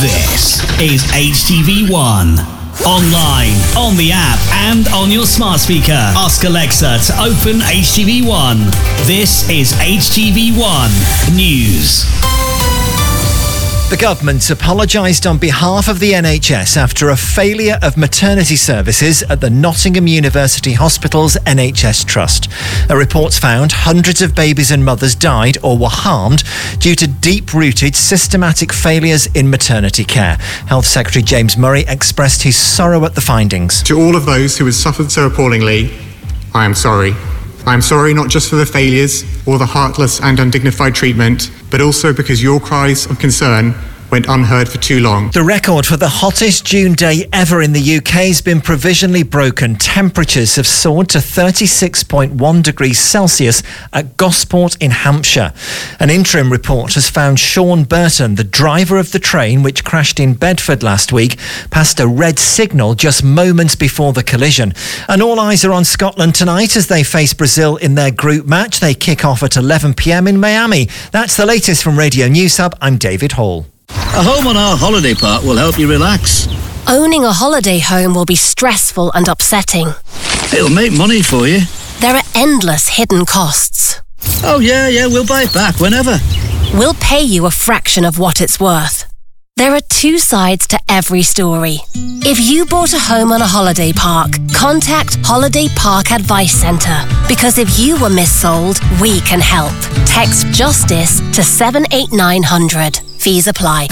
This is HTV1. Online, on the app, and on your smart speaker. Ask Alexa to open HTV1. This is HTV1 News. The government apologised on behalf of the NHS after a failure of maternity services at the Nottingham University Hospital's NHS Trust. A report found hundreds of babies and mothers died or were harmed due to deep-rooted systematic failures in maternity care. Health Secretary James Murray expressed his sorrow at the findings. To all of those who have suffered so appallingly, I am sorry. I am sorry not just for the failures or the heartless and undignified treatment, but also because your cries of concern went unheard for too long. The record for the hottest June day ever in the UK has been provisionally broken. Temperatures have soared to 36.1 degrees Celsius at Gosport in Hampshire. An interim report has found Sean Burton, the driver of the train which crashed in Bedford last week, passed a red signal just moments before the collision. And all eyes are on Scotland tonight as they face Brazil in their group match. They kick off at 11 p.m. in Miami. That's the latest from Radio News Hub. I'm David Hall. A home on our holiday park will help you relax. Owning a holiday home will be stressful and upsetting. It'll make money for you. There are endless hidden costs. Oh yeah, we'll buy it back whenever. We'll pay you a fraction of what it's worth. There are two sides to every story. If you bought a home on a holiday park, contact Holiday Park Advice Centre. Because if you were missold, we can help. Text JUSTICE to 78900. Fees apply.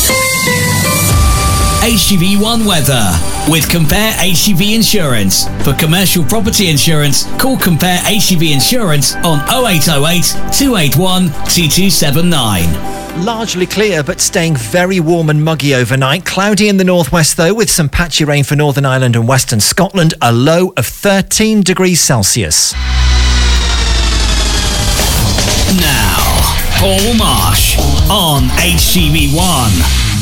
HTV1 weather with Compare HTV Insurance. For commercial property insurance, call Compare HTV Insurance on 0808 281 2279. Largely clear but staying very warm and muggy overnight. Cloudy in the northwest though, with some patchy rain for Northern Ireland and Western Scotland. A low of 13 degrees Celsius. Now, Paul Marsh on HTV1.